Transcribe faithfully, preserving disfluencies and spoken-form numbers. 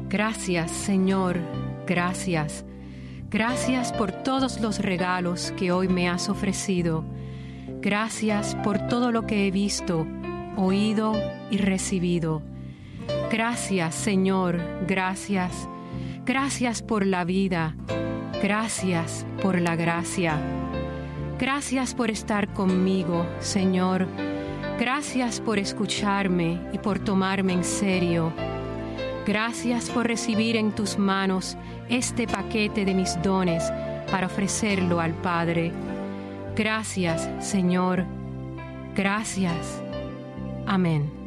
Gracias, Señor, gracias. Gracias por todos los regalos que hoy me has ofrecido. Gracias por todo lo que he visto, oído y recibido. Gracias, Señor, gracias. Gracias por la vida. Gracias por la gracia. Gracias por estar conmigo, Señor. Gracias por escucharme y por tomarme en serio. Gracias por recibir en tus manos este paquete de mis dones para ofrecerlo al Padre. Gracias, Señor. Gracias. Amén.